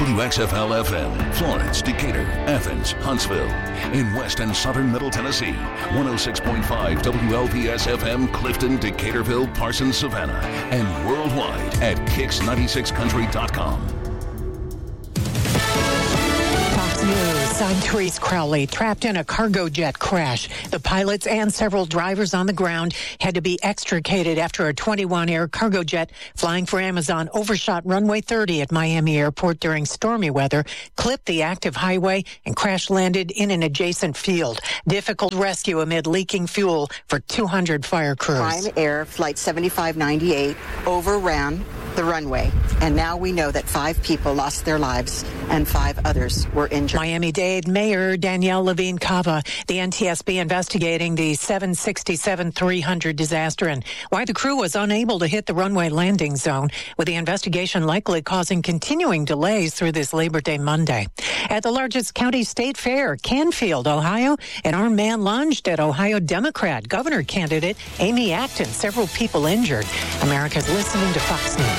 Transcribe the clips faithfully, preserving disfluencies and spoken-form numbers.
W X F L F M, Florence, Decatur, Athens, Huntsville. In West and Southern Middle Tennessee, one oh six point five W L P S F M, Clifton, Decaturville, Parsons, Savannah. And worldwide at kicks ninety-six country dot com. News. I'm Therese Crowley. Trapped in a cargo jet crash. The pilots and several drivers on the ground had to be extricated after a twenty-one Air cargo jet flying for Amazon overshot runway thirty at Miami Airport during stormy weather, clipped the active highway, and crash landed in an adjacent field. Difficult rescue amid leaking fuel for two hundred fire crews. Prime Air Flight seventy-five ninety-eight overran the runway, and now we know that five people lost their lives and five others were injured. Miami-Dade Mayor Danielle Levine Cava, the N T S B investigating the seven sixty-seven three hundred disaster and why the crew was unable to hit the runway landing zone, with the investigation likely causing continuing delays through this Labor Day Monday. At the largest county state fair, Canfield, Ohio, an armed man lunged at Ohio Democrat governor candidate Amy Acton. Several people injured. America's listening to Fox News.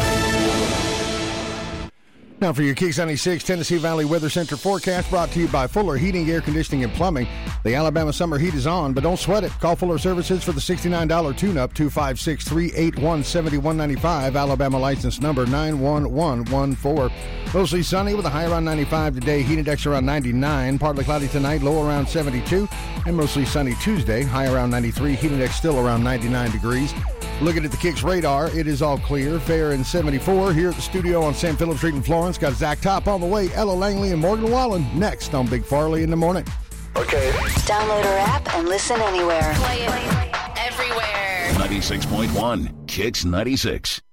Now for your Kicks ninety-six Tennessee Valley Weather Center forecast, brought to you by Fuller Heating, Air Conditioning, and Plumbing. The Alabama summer heat is on, but don't sweat it. Call Fuller Services for the sixty-nine dollars tune-up, two five six, three eight one, seven one nine five, Alabama license number nine one one one four. Mostly sunny with a high around ninety-five today, heat index around ninety-nine, partly cloudy tonight, low around seventy-two, and mostly sunny Tuesday, high around ninety-three, heat index still around ninety-nine degrees. Looking at the Kicks radar, it is all clear. Fair in seventy-four. Here at the studio on San Philip Street in Florence, got Zach Top on the way, Ella Langley and Morgan Wallen next on Big Farley in the Morning. Okay. Download our app and listen anywhere. Play it everywhere. ninety-six point one Kicks ninety-six.